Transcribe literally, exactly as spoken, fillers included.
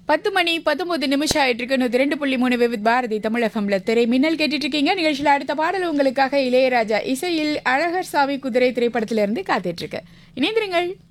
பத்து மணி பத்தொன்பது நிமிஷம் ஆயிட்டு இருக்கு. நூத்தி ரெண்டு புள்ளி மூணு விவித் பாரதி தமிழ் எஃப்எம்ல திரை மின்னல் கேட்டுட்டு இருக்கீங்க. நிகழ்ச்சியில் அடுத்த பாடல் உங்களுக்காக இளையராஜா இசையில் அழகர் சாமி குதிரை திரைப்படத்திலிருந்து காத்துட்டு இருக்கு. இணைந்திருங்கள்.